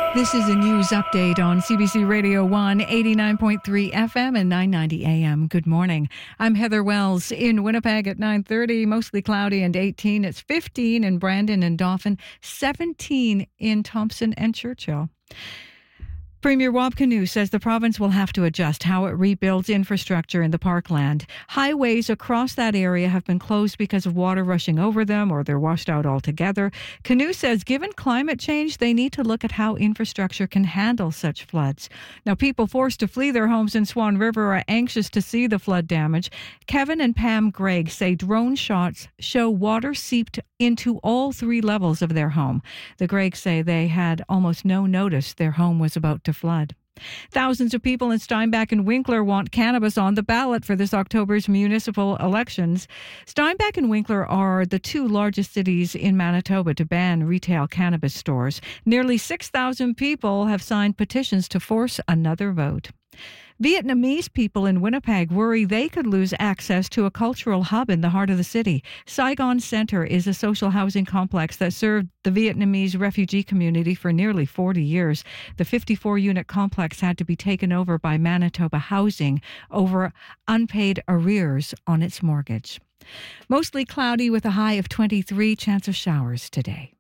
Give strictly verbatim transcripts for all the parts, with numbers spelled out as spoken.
This is a news update on C B C Radio one, eighty-nine point three F M and nine ninety A M. Good morning. I'm Heather Wells in Winnipeg at nine thirty, mostly cloudy and eighteen. It's fifteen in Brandon and Dauphin, seventeen in Thompson and Churchill. Premier Wab Kinew says the province will have to adjust how it rebuilds infrastructure in the parkland. Highways across that area have been closed because of water rushing over them or they're washed out altogether. Kinew says given climate change, they need to look at how infrastructure can handle such floods. Now, people forced to flee their homes in Swan River are anxious to see the flood damage. Kevin and Pam Gregg say drone shots show water seeped into all three levels of their home. The Greggs say they had almost no notice their home was about to flood. Thousands of people in Steinbach and Winkler want cannabis on the ballot for this October's municipal elections. Steinbach and Winkler are the two largest cities in Manitoba to ban retail cannabis stores. Nearly six thousand people have signed petitions to force another vote. Vietnamese people in Winnipeg worry they could lose access to a cultural hub in the heart of the city. Saigon Centre is a social housing complex that served the Vietnamese refugee community for nearly forty years. The fifty-four unit complex had to be taken over by Manitoba Housing over unpaid arrears on its mortgage. Mostly cloudy with a high of twenty-three, chance of showers today.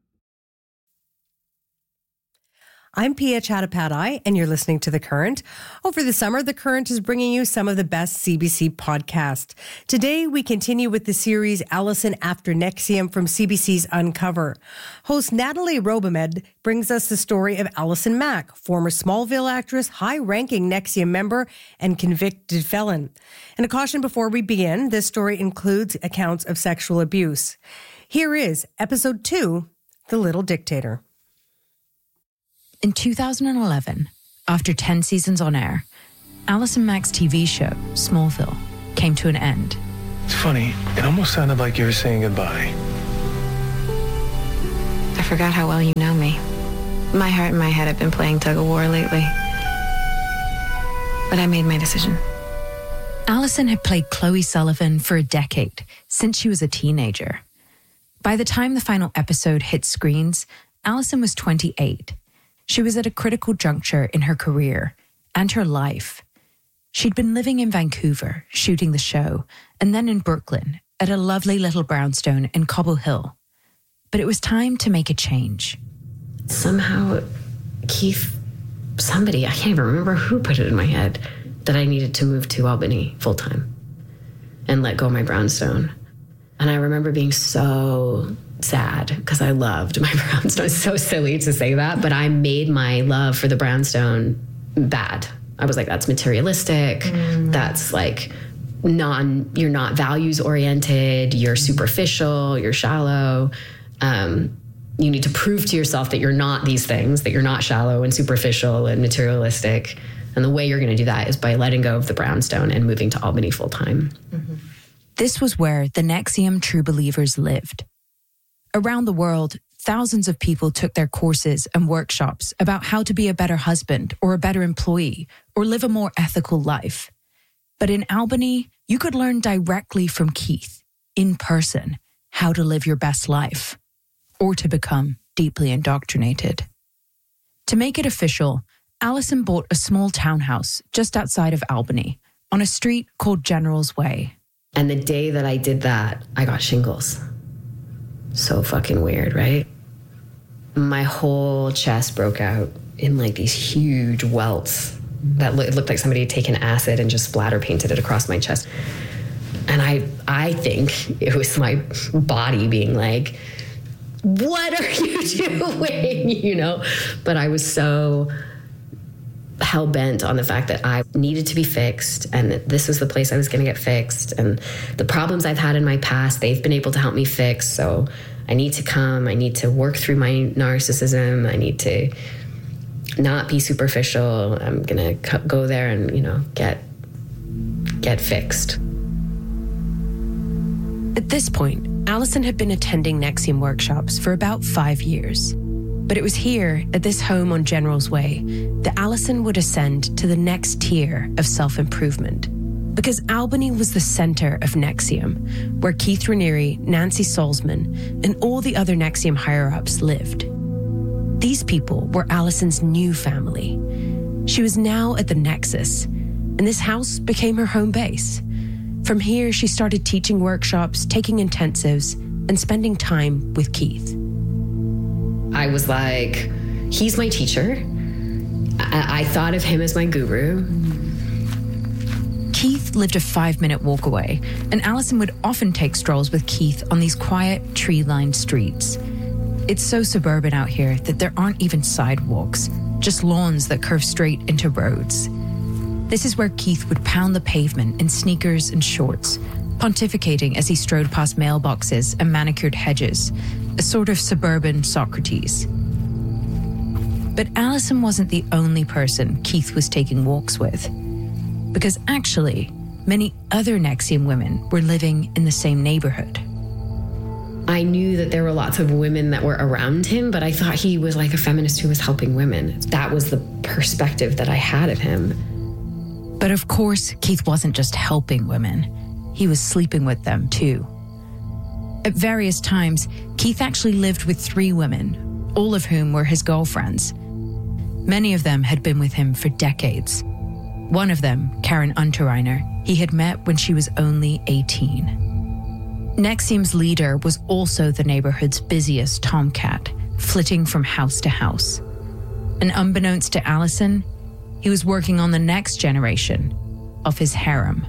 I'm Pia Chattopadhyay, and you're listening to The Current. Over the summer, The Current is bringing you some of the best C B C podcasts. Today, we continue with the series Allison After NXIVM from C B C's Uncover. Host Natalie Robehmed brings us the story of Allison Mack, former Smallville actress, high-ranking NXIVM member, and convicted felon. And a caution before we begin, this story includes accounts of sexual abuse. Here is Episode two, The Little Dictator. In two thousand eleven, after ten seasons on air, Allison Mack's T V show, Smallville, came to an end. It's funny, it almost sounded like you were saying goodbye. I forgot how well you know me. My heart and my head have been playing tug-of-war lately. But I made my decision. Allison had played Chloe Sullivan for a decade, since she was a teenager. By the time the final episode hit screens, Allison was twenty-eight. She was at a critical juncture in her career and her life. She'd been living in Vancouver, shooting the show, and then in Brooklyn at a lovely little brownstone in Cobble Hill. But it was time to make a change. Somehow, Keith, somebody, I can't even remember who put it in my head, that I needed to move to Albany full-time and let go of my brownstone. And I remember being so sad because I loved my brownstone. It's so silly to say that, but I made my love for the brownstone bad. I was like, that's materialistic. Mm. That's like non, you're not values oriented. You're superficial. You're shallow. Um, you need to prove to yourself that you're not these things, that you're not shallow and superficial and materialistic. And the way you're going to do that is by letting go of the brownstone and moving to Albany full time. Mm-hmm. This was where the NXIVM True Believers lived. Around the world, thousands of people took their courses and workshops about how to be a better husband or a better employee or live a more ethical life. But in Albany, you could learn directly from Keith, in person, how to live your best life or to become deeply indoctrinated. To make it official, Allison bought a small townhouse just outside of Albany on a street called General's Way. And the day that I did that, I got shingles. So fucking weird, right? My whole chest broke out in like these huge welts that lo- it looked like somebody had taken acid and just splatter painted it across my chest. And I, I think it was my body being like, what are you doing? You know? But I was so hell-bent on the fact that I needed to be fixed and that this was the place I was going to get fixed. And the problems I've had in my past, they've been able to help me fix. So I need to come. I need to work through my narcissism. I need to not be superficial. I'm going to go there and, you know, get get fixed. At this point, Allison had been attending NXIVM workshops for about five years. But it was here, at this home on General's Way, that Allison would ascend to the next tier of self-improvement. Because Albany was the center of NXIVM, where Keith Raniere, Nancy Salzman, and all the other NXIVM higher-ups lived. These people were Alison's new family. She was now at the Nexus, and this house became her home base. From here, she started teaching workshops, taking intensives, and spending time with Keith. I was like, he's my teacher. I, I thought of him as my guru. Keith lived a five-minute walk away, and Alison would often take strolls with Keith on these quiet, tree-lined streets. It's so suburban out here that there aren't even sidewalks, just lawns that curve straight into roads. This is where Keith would pound the pavement in sneakers and shorts, pontificating as he strode past mailboxes and manicured hedges, a sort of suburban Socrates. But Alison wasn't the only person Keith was taking walks with, because actually, many other Nexium women were living in the same neighborhood. I knew that there were lots of women that were around him, but I thought he was like a feminist who was helping women. That was the perspective that I had of him. But of course, Keith wasn't just helping women. He was sleeping with them too. At various times, Keith actually lived with three women, all of whom were his girlfriends. Many of them had been with him for decades. One of them, Karen Unterreiner, he had met when she was only eighteen. Nexium's leader was also the neighborhood's busiest tomcat, flitting from house to house. And unbeknownst to Alison, he was working on the next generation of his harem.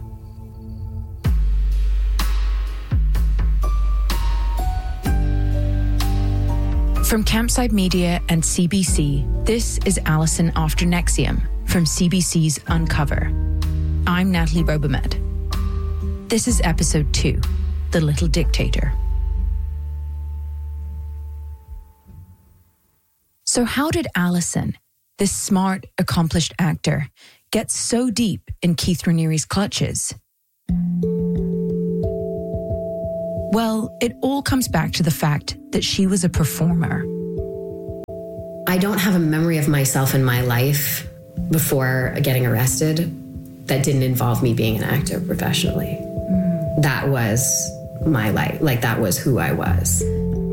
From Campside Media and C B C, this is Alison After Nexium from C B C's Uncover. I'm Natalie Bobamed. This is episode two, The Little Dictator. So how did Alison, this smart, accomplished actor, get so deep in Keith Raniere's clutches? Well, it all comes back to the fact that she was a performer. I don't have a memory of myself in my life before getting arrested that didn't involve me being an actor professionally. Mm. That was my life. Like, that was who I was.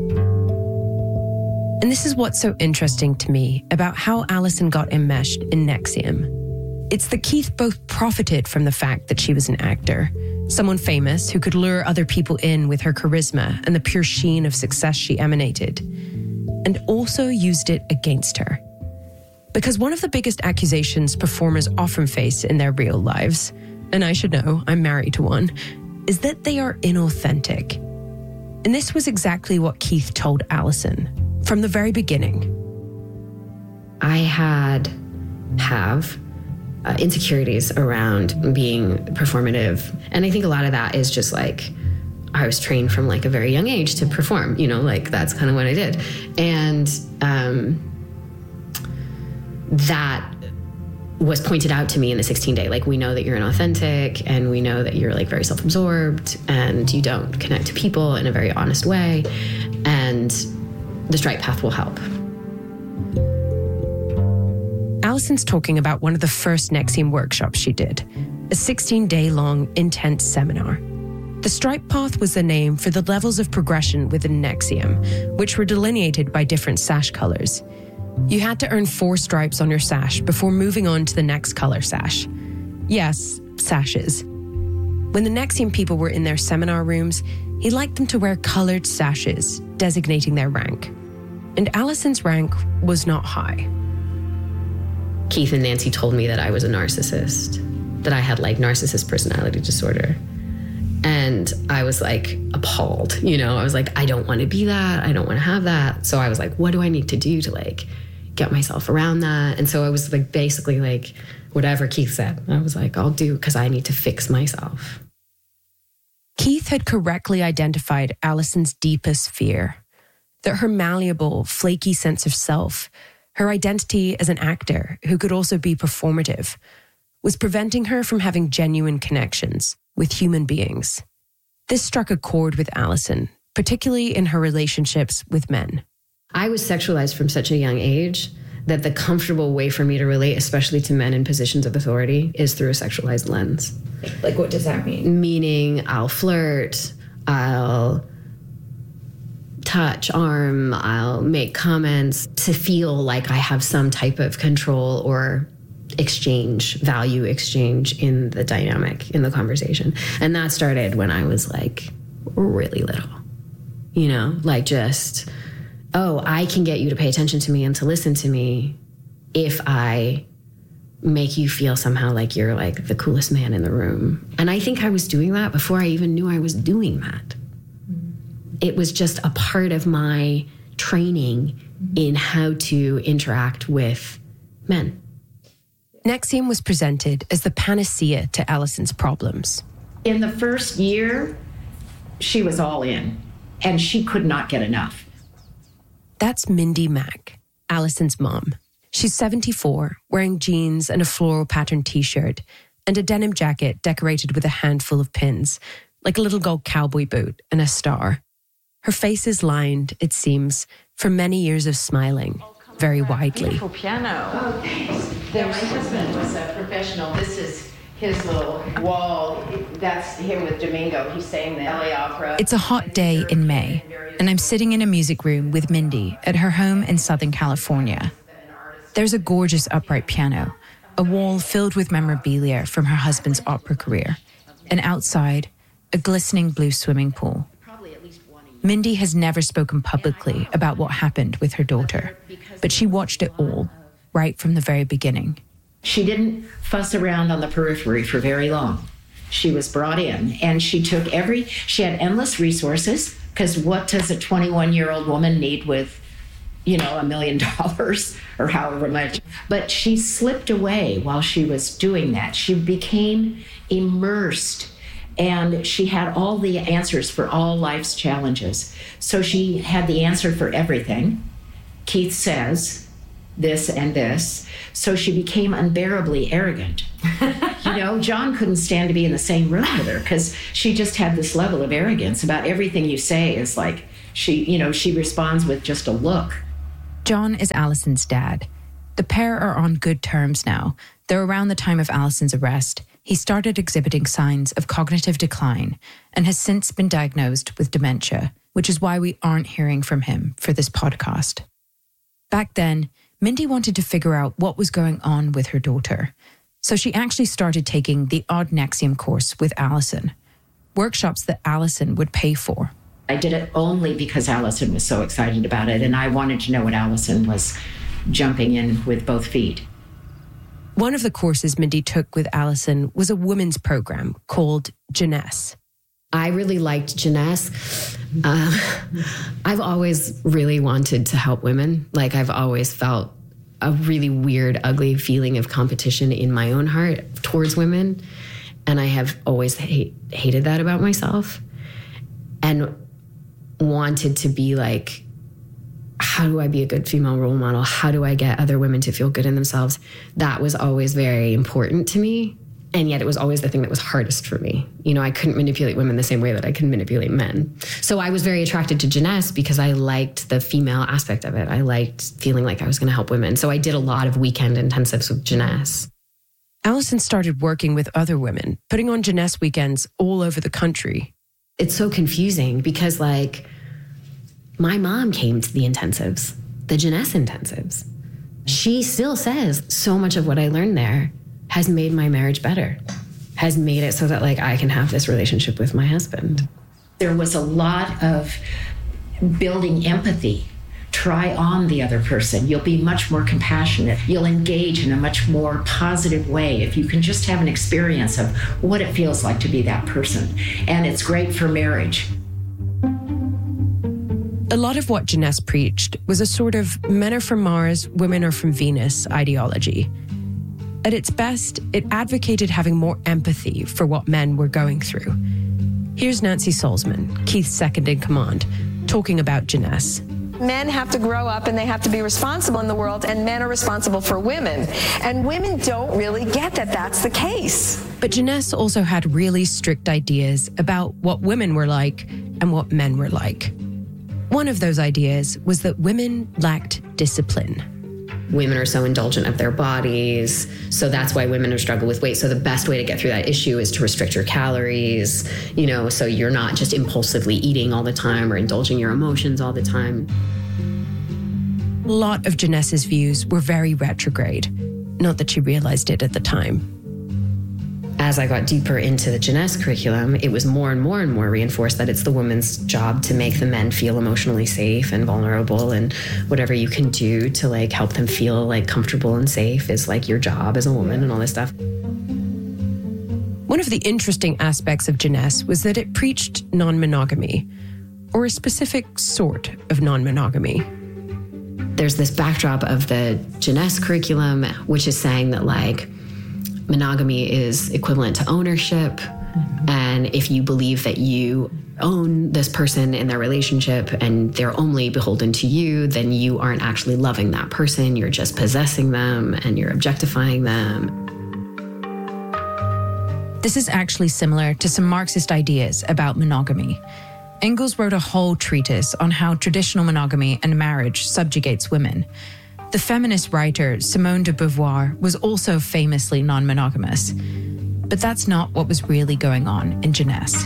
And this is what's so interesting to me about how Alison got enmeshed in Nexium. It's that Keith both profited from the fact that she was an actor, someone famous who could lure other people in with her charisma and the pure sheen of success she emanated, and also used it against her. Because one of the biggest accusations performers often face in their real lives, and I should know, I'm married to one, is that they are inauthentic. And this was exactly what Keith told Alison from the very beginning. I had, have, uh, insecurities around being performative. And I think a lot of that is just like, I was trained from like a very young age to perform, you know, like that's kind of what I did. And um, that was pointed out to me in the sixteen day. Like, we know that you're inauthentic, and we know that you're like very self-absorbed, and you don't connect to people in a very honest way. And the Stripe Path will help. Alison's talking about one of the first Nexium workshops she did, a sixteen-day-long intense seminar. The Stripe Path was the name for the levels of progression within Nexium, which were delineated by different sash colors. You had to earn four stripes on your sash before moving on to the next color sash. Yes, sashes. When the Nexium people were in their seminar rooms, he liked them to wear colored sashes, designating their rank. And Alison's rank was not high. Keith and Nancy told me that I was a narcissist, that I had like narcissist personality disorder. And I was like appalled, you know, I was like, I don't want to be that. I don't want to have that. So I was like, what do I need to do to like get myself around that? And so I was like, basically like whatever Keith said, I was like, I'll do, because I need to fix myself. Keith had correctly identified Alison's deepest fear, that her malleable, flaky sense of self, her identity as an actor who could also be performative, was preventing her from having genuine connections with human beings. This struck a chord with Alison, particularly in her relationships with men. I was sexualized from such a young age that the comfortable way for me to relate, especially to men in positions of authority, is through a sexualized lens. Like, what does that mean? Meaning I'll flirt, I'll touch, arm, I'll make comments to feel like I have some type of control or exchange, value exchange in the dynamic, in the conversation. And that started when I was like really little, you know, like just, oh, I can get you to pay attention to me and to listen to me if I make you feel somehow like you're like the coolest man in the room. And I think I was doing that before I even knew I was doing that. It was just a part of my training in how to interact with men. N X I V M was presented as the panacea to Alison's problems. In the first year, she was all in, and she could not get enough. That's Mindy Mack, Alison's mom. She's seventy-four, wearing jeans and a floral patterned t-shirt and a denim jacket decorated with a handful of pins, like a little gold cowboy boot and a star. Her face is lined, it seems, from many years of smiling, very widely. Beautiful piano. Oh, thanks. Yeah, my husband was a professional. This is his little wall. That's him with Domingo. He's saying the L A Opera. It's a hot day in May, and I'm sitting in a music room with Mindy at her home in Southern California. There's a gorgeous upright piano, a wall filled with memorabilia from her husband's opera career, and outside, a glistening blue swimming pool. Mindy has never spoken publicly about what happened with her daughter, but she watched it all, right from the very beginning. She didn't fuss around on the periphery for very long. She was brought in, and she took every, she had endless resources, because what does a twenty-one-year-old woman need with, you know, a million dollars or however much? But she slipped away while she was doing that. She became immersed, and she had all the answers for all life's challenges. So she had the answer for everything. Keith says this and this. So she became unbearably arrogant. You know, John couldn't stand to be in the same room with her because she just had this level of arrogance about everything you say. Is like she, you know, she responds with just a look. John is Alison's dad. The pair are on good terms now, though around the time of Alison's arrest, he started exhibiting signs of cognitive decline and has since been diagnosed with dementia, which is why we aren't hearing from him for this podcast. Back then, Mindy wanted to figure out what was going on with her daughter. So she actually started taking the Odd N X I V M course with Alison, workshops that Alison would pay for. I did it only because Alison was so excited about it, and I wanted to know what Alison was jumping in with both feet. One of the courses Mindy took with Alison was a women's program called Jeunesse. I really liked Jeunesse. Uh, I've always really wanted to help women. Like, I've always felt a really weird, ugly feeling of competition in my own heart towards women. And I have always hate, hated that about myself. And wanted to be like, how do I be a good female role model? How do I get other women to feel good in themselves? That was always very important to me. And yet it was always the thing that was hardest for me. You know, I couldn't manipulate women the same way that I could manipulate men. So I was very attracted to Jeunesse because I liked the female aspect of it. I liked feeling like I was going to help women. So I did a lot of weekend intensives with Jeunesse. Alison started working with other women, putting on Jeunesse weekends all over the country. It's so confusing because, like, my mom came to the intensives, the Jeunesse intensives. She still says so much of what I learned there has made my marriage better, has made it so that, like, I can have this relationship with my husband. There was a lot of building empathy. Try on the other person. You'll be much more compassionate. You'll engage in a much more positive way if you can just have an experience of what it feels like to be that person. And it's great for marriage. A lot of what Jeunesse preached was a sort of men are from Mars, women are from Venus ideology. At its best, it advocated having more empathy for what men were going through. Here's Nancy Salzman, Keith's second in command, talking about Jeunesse. Men have to grow up and they have to be responsible in the world, and men are responsible for women. And women don't really get that that's the case. But Jeunesse also had really strict ideas about what women were like and what men were like. One of those ideas was that women lacked discipline. women are so indulgent of their bodies. So that's why women are struggle with weight. So the best way to get through that issue is to restrict your calories, you know, so you're not just impulsively eating all the time or indulging your emotions all the time. A lot of Jeunesse views were very retrograde. Not that she realized it at the time. As I got deeper into the Jeunesse curriculum, it was more and more and more reinforced that it's the woman's job to make the men feel emotionally safe and vulnerable, and whatever you can do to like help them feel like comfortable and safe is like your job as a woman and all this stuff. One of the interesting aspects of Jeunesse was that it preached non-monogamy, or a specific sort of non-monogamy. There's this backdrop of the Jeunesse curriculum, which is saying that like monogamy is equivalent to ownership. Mm-hmm. And if you believe that you own this person in their relationship and they're only beholden to you, then you aren't actually loving that person. You're just possessing them and you're objectifying them. This is actually similar to some Marxist ideas about monogamy. Engels wrote a whole treatise on how traditional monogamy and marriage subjugates women. The feminist writer Simone de Beauvoir was also famously non-monogamous. But that's not what was really going on in Jeunesse.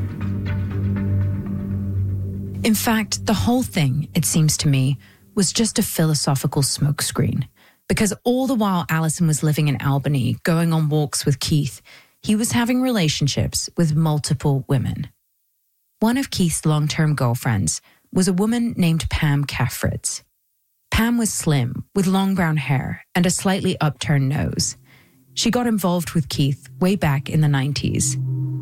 In fact, the whole thing, it seems to me, was just a philosophical smokescreen. Because all the while Alison was living in Albany, going on walks with Keith, he was having relationships with multiple women. One of Keith's long-term girlfriends was a woman named Pam Caffritz. Pam was slim, with long brown hair and a slightly upturned nose. She got involved with Keith way back in the nineties.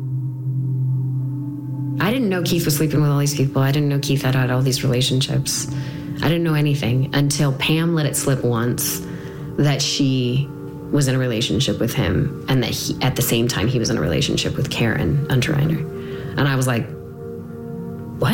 I didn't know Keith was sleeping with all these people. I didn't know Keith had had all these relationships. I didn't know anything until Pam let it slip once that she was in a relationship with him and that he, at the same time he was in a relationship with Karen Unterreiner. And I was like, what?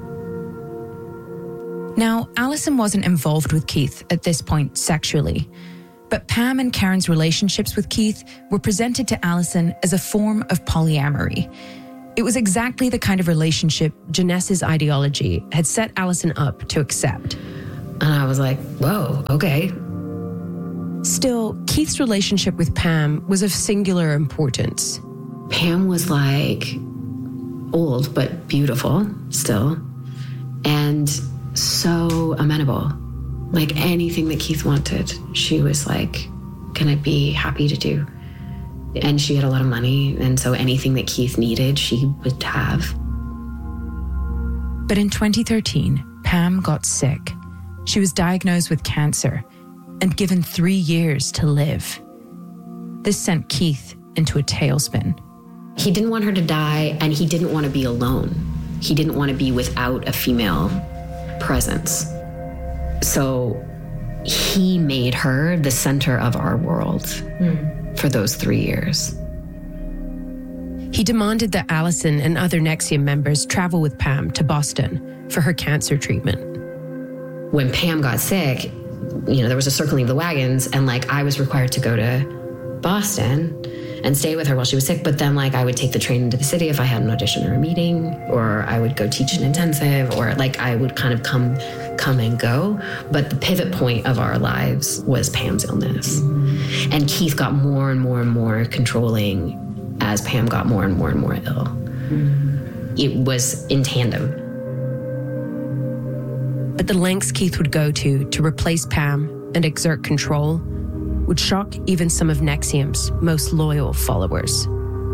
Now, Alison wasn't involved with Keith at this point sexually, but Pam and Karen's relationships with Keith were presented to Alison as a form of polyamory. It was exactly the kind of relationship Jeunesse's ideology had set Alison up to accept. And I was like, whoa, okay. Still, Keith's relationship with Pam was of singular importance. Pam was like old but beautiful still, and so amenable. Like anything that Keith wanted, she was like gonna be happy to do. And she had a lot of money, and so anything that Keith needed, she would have. But in twenty thirteen, Pam got sick. She was diagnosed with cancer and given three years to live. This sent Keith into a tailspin. He didn't want her to die, and he didn't want to be alone. He didn't want to be without a female presence. So he made her the center of our world mm. for those three years. He demanded that Alison and other NXIVM members travel with Pam to Boston for her cancer treatment. When Pam got sick, you know, there was a circling of the wagons, and like I was required to go to Boston and stay with her while she was sick. But then like I would take the train into the city if I had an audition or a meeting, or I would go teach an intensive, or like I would kind of come, come and go. But the pivot point of our lives was Pam's illness. Mm-hmm. And Keith got more and more and more controlling as Pam got more and more and more ill. Mm-hmm. It was in tandem. But the lengths Keith would go to to replace Pam and exert control would shock even some of NXIVM's most loyal followers.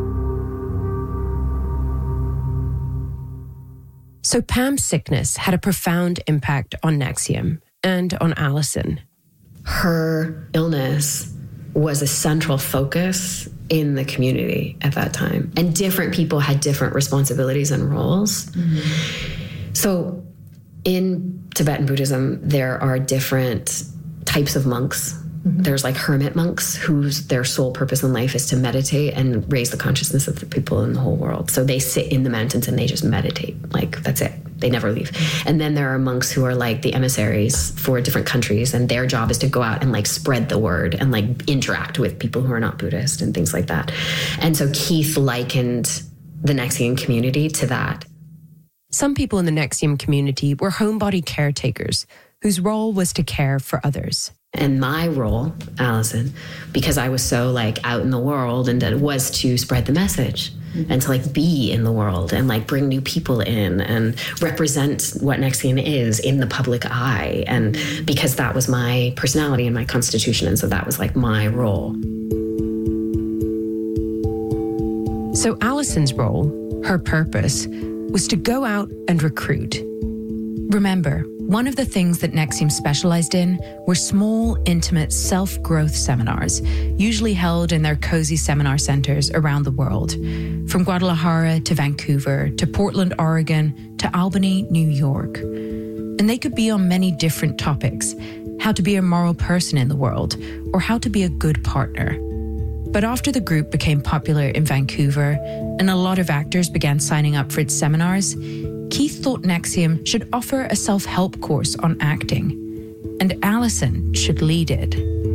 So Pam's sickness had a profound impact on NXIVM and on Alison. Her illness was a central focus in the community at that time. And different people had different responsibilities and roles. Mm-hmm. So in Tibetan Buddhism, there are different types of monks. Mm-hmm. There's like hermit monks whose their sole purpose in life is to meditate and raise the consciousness of the people in the whole world. So they sit in the mountains and they just meditate. Like, that's it. They never leave. Mm-hmm. And then there are monks who are like the emissaries for different countries, and their job is to go out and like spread the word and like interact with people who are not Buddhist and things like that. And so Keith likened the NXIVM community to that. Some people in the NXIVM community were homebody caretakers whose role was to care for others. And my role, Allison, because I was so like out in the world and that was to spread the message mm-hmm. and to like be in the world and like bring new people in and represent what NXIVM is in the public eye. And because that was my personality and my constitution. And so that was like my role. So Allison's role, her purpose, was to go out and recruit. Remember, one of the things that NXIVM specialized in were small, intimate self-growth seminars, usually held in their cozy seminar centers around the world, from Guadalajara to Vancouver, to Portland, Oregon, to Albany, New York. And they could be on many different topics: how to be a moral person in the world, or how to be a good partner. But after the group became popular in Vancouver, and a lot of actors began signing up for its seminars, Keith thought NXIVM should offer a self-help course on acting, and Allison should lead it.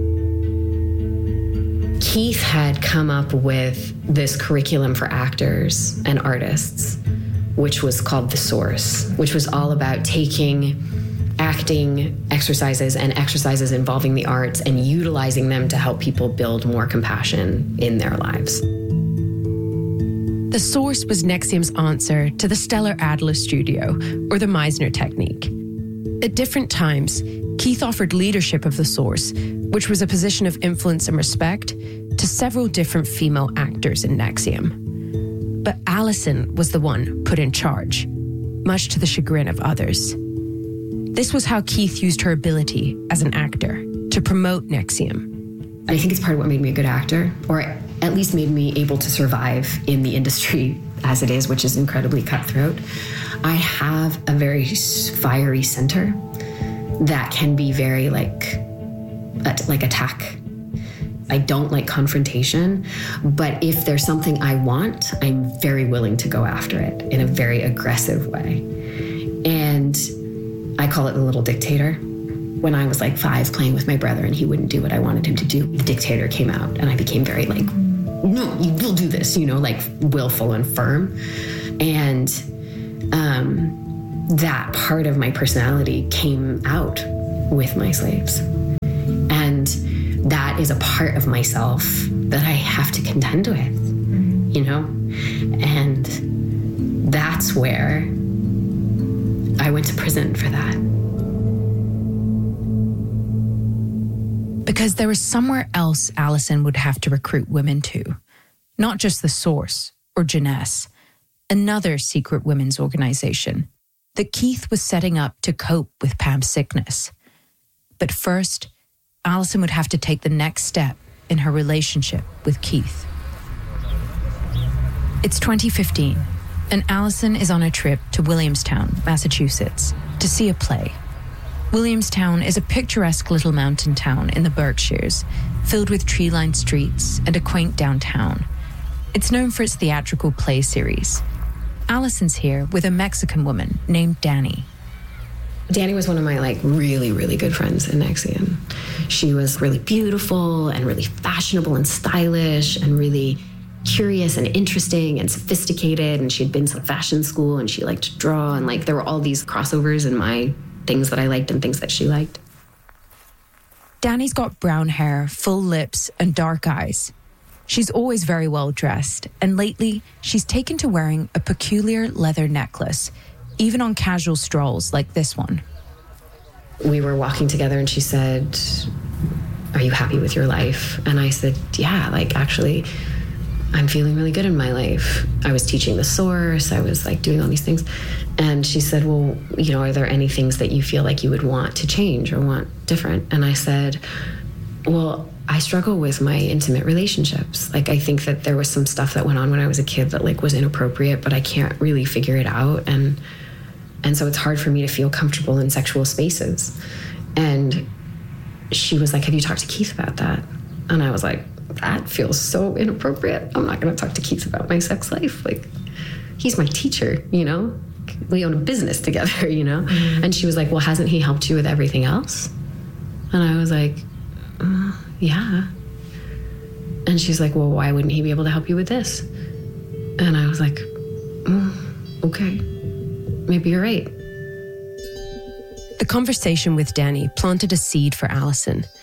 Keith had come up with this curriculum for actors and artists, which was called The Source, which was all about taking acting exercises and exercises involving the arts and utilizing them to help people build more compassion in their lives. The Source was NXIVM's answer to the Stellar Adler Studio, or the Meisner technique. At different times, Keith offered leadership of The Source, which was a position of influence and respect, to several different female actors in NXIVM. But Allison was the one put in charge, much to the chagrin of others. This was how Keith used her ability as an actor to promote NXIVM. I think it's part of what made me a good actor, or at least made me able to survive in the industry as it is, which is incredibly cutthroat. I have a very fiery center that can be very like, like attack. I don't like confrontation, but if there's something I want, I'm very willing to go after it in a very aggressive way. And I call it the little dictator. When I was like five playing with my brother and he wouldn't do what I wanted him to do, the dictator came out and I became very like, no, you will do this, you know, like willful and firm. And um, that part of my personality came out with my slaves. And that is a part of myself that I have to contend with, you know? And that's where I went to prison for that. Because there was somewhere else Allison would have to recruit women to. Not just The Source or Jeunesse, another secret women's organization that Keith was setting up to cope with Pam's sickness. But first, Allison would have to take the next step in her relationship with Keith. It's twenty fifteen, and Allison is on a trip to Williamstown, Massachusetts, to see a play. Williamstown is a picturesque little mountain town in the Berkshires, filled with tree-lined streets and a quaint downtown. It's known for its theatrical play series. Allison's here with a Mexican woman named Dani. Dani was one of my like really, really good friends in NXIVM. She was really beautiful and really fashionable and stylish and really curious and interesting and sophisticated. And she'd been to fashion school and she liked to draw. And like there were all these crossovers in my things that I liked and things that she liked. Dani's got brown hair, full lips, and dark eyes. She's always very well dressed, and lately she's taken to wearing a peculiar leather necklace, even on casual strolls like this one. We were walking together and she said, "Are you happy with your life?" And I said, "Yeah, like actually, I'm feeling really good in my life." I was teaching The Source. I was like doing all these things. And she said, "Well, you know, are there any things that you feel like you would want to change or want different?" And I said, "Well, I struggle with my intimate relationships. Like, I think that there was some stuff that went on when I was a kid that like was inappropriate, but I can't really figure it out. And, and so it's hard for me to feel comfortable in sexual spaces." And she was like, "Have you talked to Keith about that?" And I was like, "That feels so inappropriate. I'm not going to talk to Keith about my sex life. Like, he's my teacher, you know? We own a business together, you know?" Mm-hmm. And she was like, "Well, hasn't he helped you with everything else?" And I was like, uh, yeah. And she's like, "Well, why wouldn't he be able to help you with this?" And I was like, mm, okay, maybe you're right. The conversation with Dani planted a seed for Allison.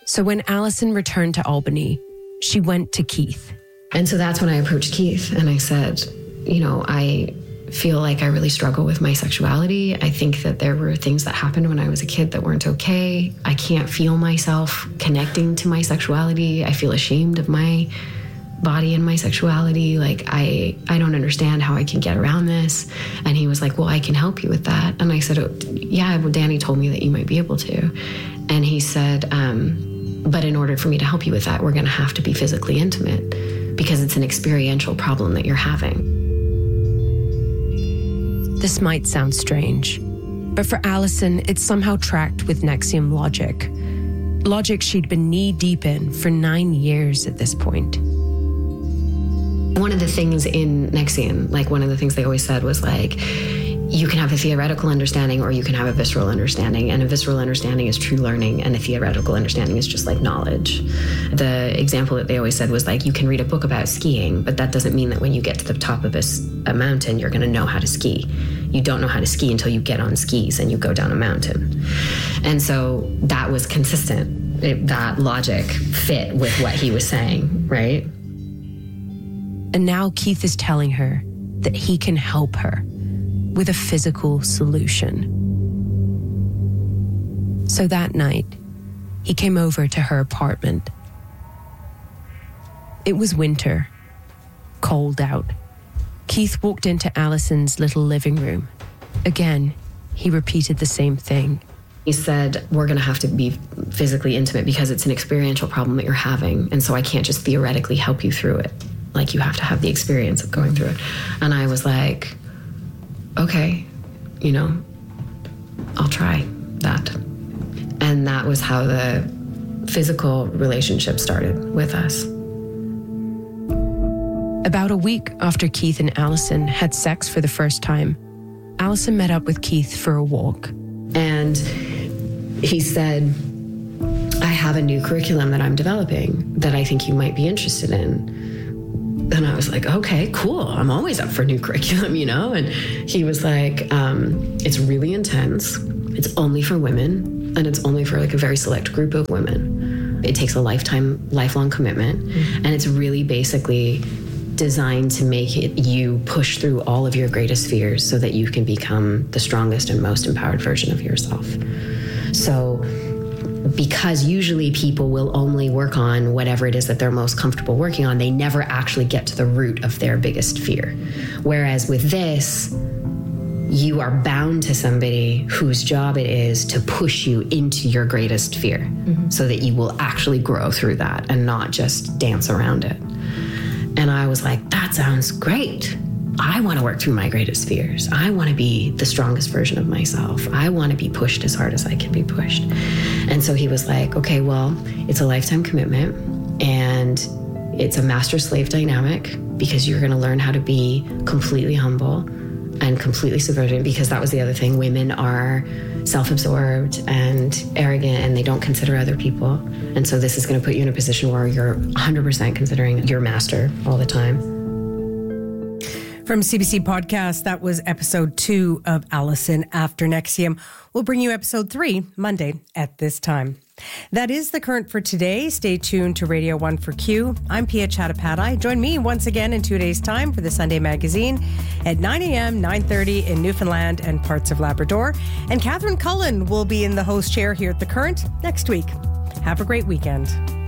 So when Alison returned to Albany, she went to Keith. And so that's when I approached Keith and I said, you know, I feel like I really struggle with my sexuality. I think that there were things that happened when I was a kid that weren't okay. I can't feel myself connecting to my sexuality. I feel ashamed of my body and my sexuality. Like, I, I don't understand how I can get around this. And he was like, well, I can help you with that. And I said, oh, yeah, well, Danny told me that you might be able to. And he said, um, but in order for me to help you with that, we're going to have to be physically intimate because it's an experiential problem that you're having. This might sound strange, but for Alison, it somehow tracked with Nexium logic. Logic she'd been knee-deep in for nine years at this point. One of the things in Nexium, like one of the things they always said was like, you can have a theoretical understanding or you can have a visceral understanding. And a visceral understanding is true learning and a theoretical understanding is just like knowledge. The example that they always said was like, you can read a book about skiing, but that doesn't mean that when you get to the top of a, a mountain, you're going to know how to ski. You don't know how to ski until you get on skis and you go down a mountain. And so that was consistent. It, that logic fit with what he was saying, right? And now Keith is telling her that he can help her with a physical solution. So that night, he came over to her apartment. It was winter, cold out. Keith walked into Alison's little living room. Again, he repeated the same thing. He said, we're going to have to be physically intimate because it's an experiential problem that you're having. And so I can't just theoretically help you through it. Like, you have to have the experience of going through it. And I was like, okay, you know, I'll try that. And that was how the physical relationship started with us. About a week after Keith and Alison had sex for the first time, Alison met up with Keith for a walk. And he said, I have a new curriculum that I'm developing that I think you might be interested in. And I was like, okay, cool. I'm always up for new curriculum, you know? And he was like, um, it's really intense. It's only for women. And it's only for like a very select group of women. It takes a lifetime, lifelong commitment. Mm-hmm. And it's really basically designed to make it you push through all of your greatest fears so that you can become the strongest and most empowered version of yourself. So because usually people will only work on whatever it is that they're most comfortable working on, they never actually get to the root of their biggest fear. Whereas with this, you are bound to somebody whose job it is to push you into your greatest fear, mm-hmm. so that you will actually grow through that and not just dance around it. And I was like, that sounds great. I want to work through my greatest fears. I want to be the strongest version of myself. I want to be pushed as hard as I can be pushed. And so he was like, okay, well, it's a lifetime commitment and it's a master-slave dynamic because you're going to learn how to be completely humble and completely subversive, because that was the other thing. Women are self-absorbed and arrogant and they don't consider other people. And so this is going to put you in a position where you're one hundred percent considering your master all the time. From C B C Podcast, that was episode two of Alison After Nexium. We'll bring you episode three Monday at this time. That is the current for today. Stay tuned to Radio one for Q. I'm Pia Chattopadhyay. Join me once again in two days' time for the Sunday Magazine at nine a.m., nine thirty in Newfoundland and parts of Labrador. And Catherine Cullen will be in the host chair here at The Current next week. Have a great weekend.